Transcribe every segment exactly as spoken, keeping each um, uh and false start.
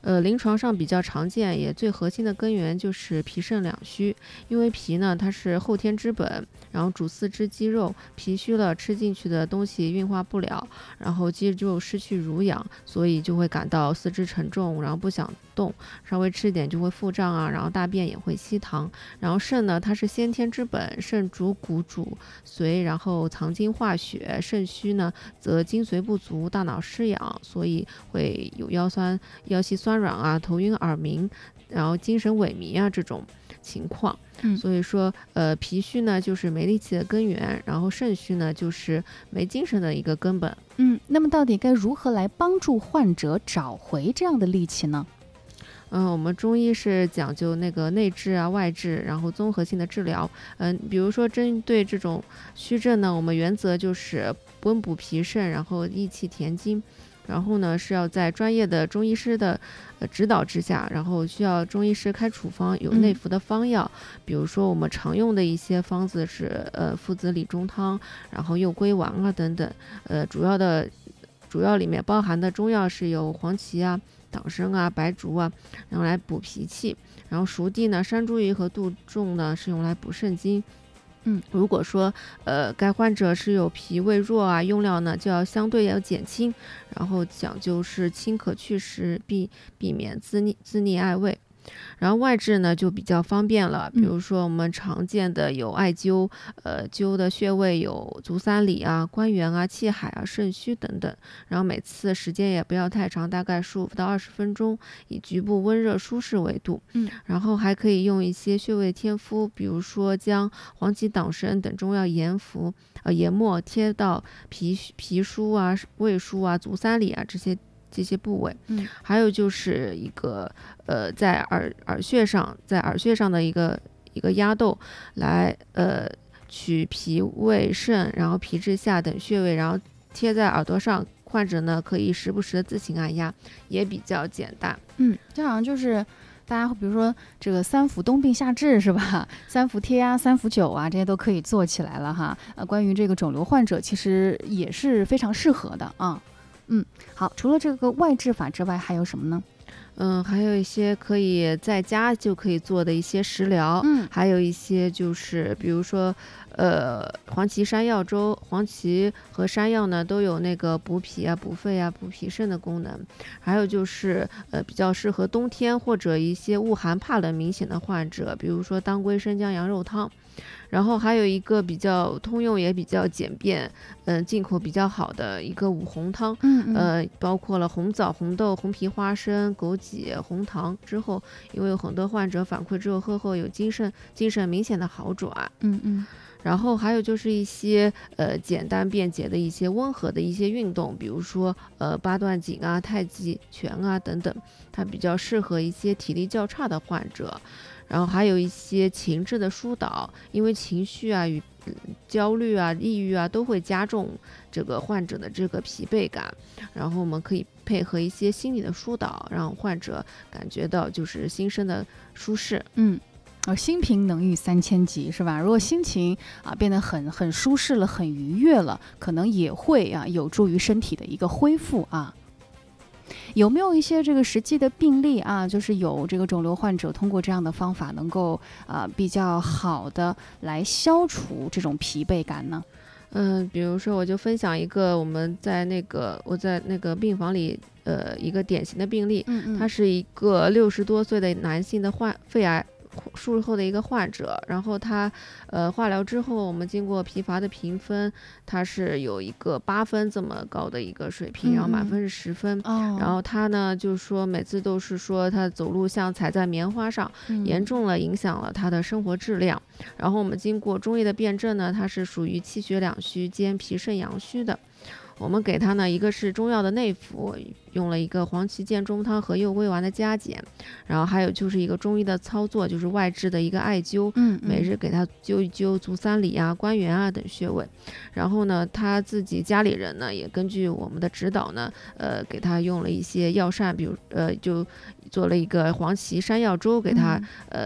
呃，临床上比较常见也最核心的根源就是脾肾两虚，因为脾呢它是后天之本，然后主四肢肌肉，脾虚了吃进去的东西运化不了，然后肌肉失去濡养，所以就会感到四肢沉重，然后不想动，稍微吃一点就会腹胀啊，然后大便也会稀溏。然后肾呢它是先天之本，肾主骨主髓，然后藏精化血，肾虚呢则精髓不足，大脑失养，所以会有腰酸、腰膝酸软啊、头晕耳鸣，然后精神萎靡啊这种情况。 嗯所以说，呃，脾虚呢就是没力气的根源，然后肾虚呢就是没精神的一个根本。 嗯，那么到底该如何来帮助患者找回这样的力气呢？ 嗯，我们中医是讲究那个内治啊、外治，然后综合性的治疗。嗯，比如说针对这种虚症呢，我们原则就是温补脾肾，然后益气填精。然后呢，是要在专业的中医师的呃指导之下，然后需要中医师开处方，有内嗯服的方药。比如说我们常用的一些方子是呃附子理中汤，然后右归丸啊等等。呃，主要的主要里面包含的中药是有黄芪啊、党参啊、白术啊，用来补脾气。然后熟地呢、山茱萸和杜仲呢是用来补肾精。 嗯， 如果说呃该患者是有脾胃弱啊，用料呢就要相对要减轻，然后讲究是清可去湿，避避免滋腻滋腻爱味。然后外治呢就比较方便了，比嗯如说我们常见的有艾灸，呃，灸的穴位有足三里啊、关元啊、气海啊、肾虚等等。然后每次时间也不要太长，大概十五到二十分钟，以局部温热舒适为度。 嗯然后还可以用一些穴位贴敷，比如说将黄芪、党参等中药研服，呃，研末贴到脾脾腧啊、胃腧啊、足三里啊这些这些部位。 嗯还有就是一个呃，在耳耳穴上，在耳穴上的一个一个压豆，来呃取脾胃肾，然后脾志下等穴位，然后贴在耳朵上。患者呢可以时不时的自行按压，也比较简单。 嗯，这好像就是大家会比如说这个三伏冬病夏治是吧？三伏贴呀、三伏灸啊，这些都可以做起来了哈。呃，关于这个肿瘤患者，其实也是非常适合的啊。嗯，好，除了这个外治法之外，还有什么呢？ 嗯，还有一些可以在家就可以做的一些食疗， 嗯还有一些就是比如说，呃，黄芪山药粥，黄芪和山药呢都有那个补脾啊、补肺啊、补脾肾的功能。还有就是呃，比较适合冬天或者一些恶寒怕冷明显的患者，比如说当归生姜羊肉汤。然后还有一个比较通用也比较简便，嗯、进口比较好的一个五红汤。 嗯嗯呃，包括了红枣、红豆、红皮花生、枸杞、红糖之后，因为有很多患者反馈之后喝后有精神精神明显的好转。 嗯嗯然后还有就是一些呃简单便捷的一些温和的一些运动，比如说呃八段锦啊、太极拳啊等等，它比较适合一些体力较差的患者。然后还有一些情志的疏导，因为情绪啊与嗯焦虑啊、抑郁啊都会加重这个患者的这个疲惫感。然后我们可以配合一些心理的疏导，让患者感觉到就是心身的舒适。 嗯。呃，心平能御三千疾是吧？如果心情啊变得很很舒适了，很愉悦了，可能也会啊有助于身体的一个恢复啊。有没有一些这个实际的病例啊，就是有这个肿瘤患者通过这样的方法能够啊比较好的来消除这种疲惫感呢？ 嗯，比如说我就分享一个我们在那个我在那个病房里呃一个典型的病例。 嗯嗯他是一个六十多岁的男性的患肺癌术后的一个患者。然后他呃化疗之后，我们经过疲乏的评分，他是有一个八分这么高的一个水平，然后满分是十分。 哦， 然后他呢就说每次都是说他走路像踩在棉花上， 嗯严重了影响了他的生活质量。然后我们经过中医的辩证呢，他是属于气血两虚兼脾肾阳虚的。我们给他呢一个是中药的内服，用了一个黄芪健中汤和右归丸的加减。然后还有就是一个中医的操作，就是外治的一个艾灸， 嗯每日给他灸一灸足三里啊、关元啊等穴位。然后呢，他自己家里人呢也根据我们的指导呢，呃，给他用了一些药膳，比如呃，就做了一个黄芪山药粥给他， 嗯呃。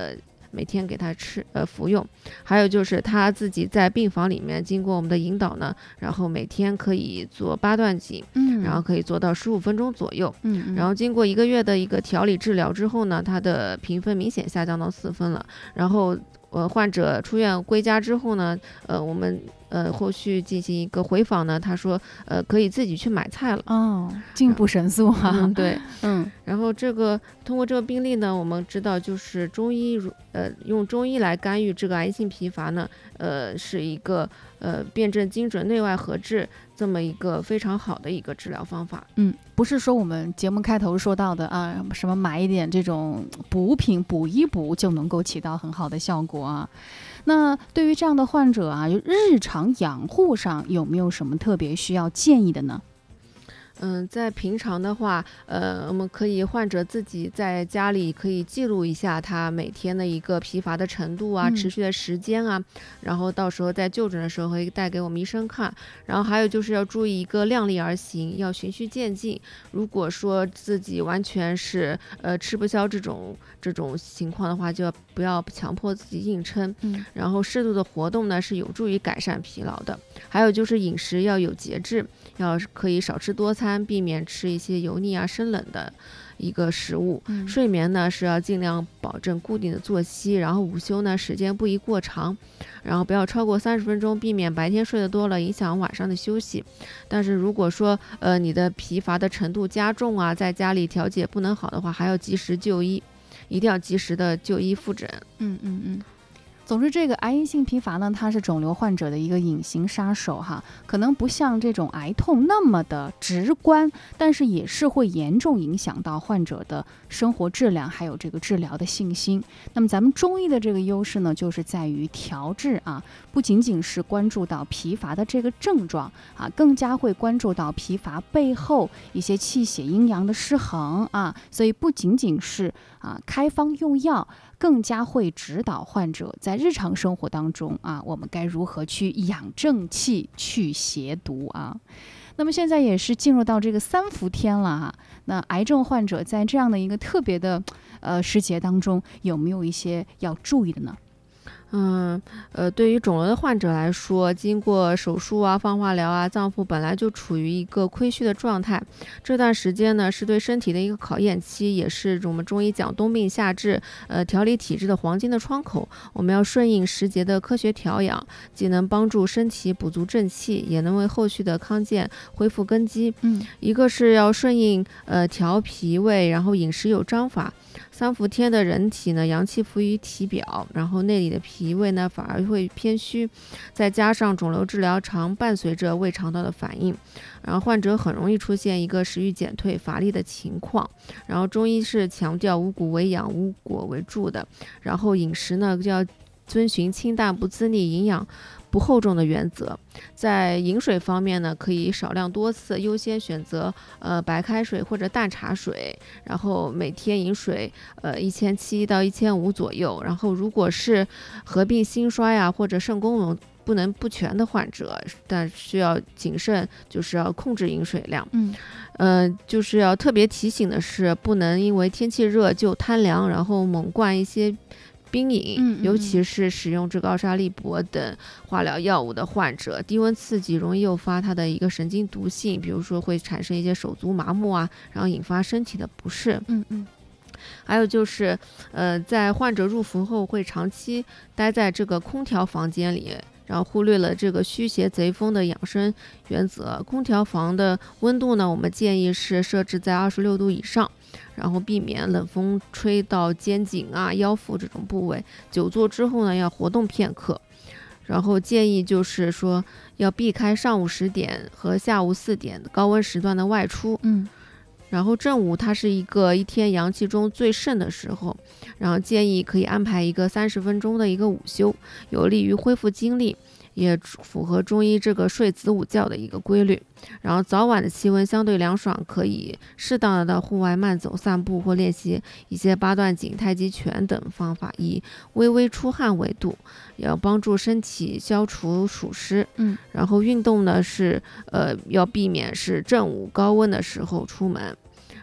每天给他吃呃服用。还有就是他自己在病房里面经过我们的引导呢，然后每天可以做八段锦， 嗯， 然后可以做到十五分钟左右， 嗯嗯， 然后经过一个月的一个调理治疗之后呢，他的评分明显下降到四分了。然后呃，患者出院归家之后呢，呃，我们呃后续进行一个回访呢，他说呃可以自己去买菜了。 哦，进步神速哈、啊嗯，对， 嗯然后这个通过这个病例呢，我们知道就是中医如呃用中医来干预这个癌性疲乏呢，呃是一个呃辨证精准、内外合治这么一个非常好的一个治疗方法。 嗯，不是说我们节目开头说到的啊，什么买一点这种补品补一补就能够起到很好的效果啊。那对于这样的患者啊，日常养护上有没有什么特别需要建议的呢？ 嗯，在平常的话，呃，我们可以患者自己在家里可以记录一下他每天的一个疲乏的程度啊， 嗯持续的时间啊，然后到时候在就诊的时候会带给我们医生看。然后还有就是要注意一个量力而行，要循序渐进。如果说自己完全是呃吃不消这种这种情况的话，就要不要强迫自己硬撑。 嗯然后适度的活动呢是有助于改善疲劳的。还有就是饮食要有节制，要可以少吃多餐，避免吃一些油腻啊、生冷的一个食物。 嗯睡眠呢是要尽量保证固定的作息，然后午休呢时间不宜过长，然后不要超过三十分钟，避免白天睡得多了影响晚上的休息。但是如果说呃你的疲乏的程度加重啊，在家里调节不能好的话，还要及时就医，一定要及时的就医复诊。 嗯嗯嗯。总之，这个癌性疲乏呢，它是肿瘤患者的一个隐形杀手哈，可能不像这种癌痛那么的直观，但是也是会严重影响到患者的生活质量，还有这个治疗的信心。那么咱们中医的这个优势呢，就是在于调治啊，不仅仅是关注到疲乏的这个症状啊，更加会关注到疲乏背后一些气血阴阳的失衡啊，所以不仅仅是啊开方用药，更加会指导患者在日常生活当中啊，我们该如何去养正气、去邪毒啊。那么现在也是进入到这个三伏天了哈，那癌症患者在这样的一个特别的呃时节当中，有没有一些要注意的呢？ 嗯，呃，对于肿瘤的患者来说，经过手术啊、放化疗啊，脏腑本来就处于一个亏虚的状态。这段时间呢，是对身体的一个考验期，也是我们中医讲冬病夏治，呃，调理体质的黄金的窗口。我们要顺应时节的科学调养，既能帮助身体补足正气，也能为后续的康健恢复根基。 嗯， 一个是要顺应呃调脾胃，然后饮食有章法。三伏天的人体呢，阳气浮于体表，然后内里的脾胃呢反而会偏虚，再加上肿瘤治疗常伴随着胃肠道的反应，然后患者很容易出现一个食欲减退、乏力的情况。然后中医是强调五谷为养、五果为助的，然后饮食呢就要遵循清淡不滋腻、营养不厚重的原则。在饮水方面呢，可以少量多次，优先选择呃白开水或者淡茶水，然后每天饮水呃一千七到一千五左右。然后如果是合并心衰呀、或者肾功能不能不全的患者，但需要谨慎，就是要控制饮水量。 嗯， 呃，就是要特别提醒的是，不能因为天气热就贪凉，然后猛灌一些冰饮， 嗯嗯嗯尤其是使用这个奥沙利铂等化疗药物的患者，低温刺激容易诱发他的一个神经毒性，比如说会产生一些手足麻木啊，然后引发身体的不适。 嗯嗯还有就是，呃，在患者入伏后会长期待在这个空调房间里，然后忽略了这个驱邪贼风的养生原则。空调房的温度呢，我们建议是设置在二十六度以上，然后避免冷风吹到肩颈啊、腰腹这种部位。久坐之后呢，要活动片刻。然后建议就是说，要避开上午十点和下午四点高温时段的外出。 嗯然后正午它是一个一天阳气中最盛的时候，然后建议可以安排一个三十分钟的一个午休，有利于恢复精力，也符合中医这个睡子午觉的一个规律。然后早晚的气温相对凉爽，可以适当的到户外慢走散步或练习一些八段锦、太极拳等方法，以微微出汗为度，要帮助身体消除暑湿。 嗯， 然后运动呢是呃要避免是正午高温的时候出门。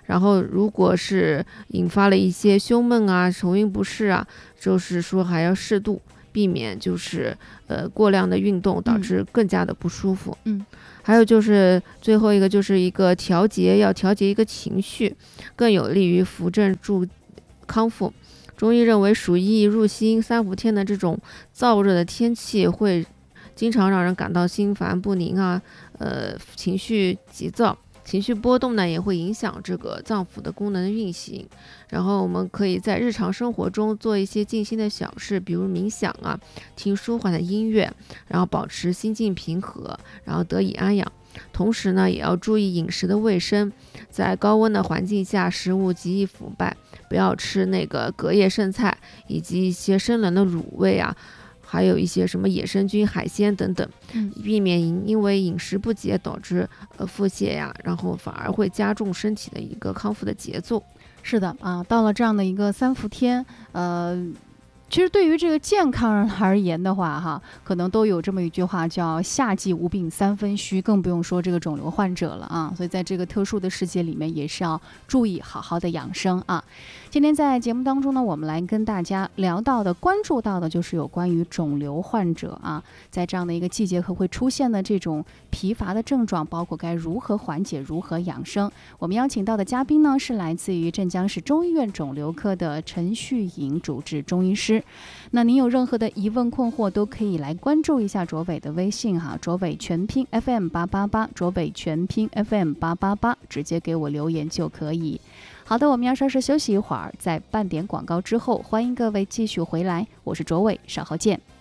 然后如果是引发了一些胸闷啊、头晕不适啊，就是说还要适度，避免就是呃过量的运动导致更加的不舒服。 嗯， 还有就是最后一个就是一个调节，要调节一个情绪，更有利于扶正助康复。中医认为暑疫入心三伏天的这种燥热的天气会经常让人感到心烦不宁啊，呃，情绪急躁，情绪波动呢也会影响这个脏腑的功能运行。然后我们可以在日常生活中做一些静心的小事，比如冥想啊，听舒缓的音乐，然后保持心境平和，然后得以安养。同时呢，也要注意饮食的卫生，在高温的环境下，食物极易腐败，不要吃那个隔夜剩菜，以及一些生冷的卤味啊，还有一些什么野生菌、海鲜等等， 嗯， 避免因因为饮食不节导致呃腹泻呀，然后反而会加重身体的一个康复的节奏。 是的啊，到了这样的一个三伏天，呃。其实对于这个健康人而言的话，哈，可能都有这么一句话叫夏季无病三分虚，更不用说这个肿瘤患者了啊。所以在这个特殊的世界里面，也是要注意好好的养生啊。今天在节目当中呢，我们来跟大家聊到的、关注到的，就是有关于肿瘤患者啊，在这样的一个季节可会出现的这种疲乏的症状，包括该如何缓解、如何养生。我们邀请到的嘉宾呢，是来自于镇江市中医院肿瘤科的陈旭颖主治中医师。那您有任何的疑问困惑，都可以来关注一下卓伟的微信哈，卓伟全拼 F M 八八八，卓伟全拼 F M 八八八，直接给我留言就可以。好的，我们要稍事休息一会儿，在半点广告之后，欢迎各位继续回来，我是卓伟，稍后见。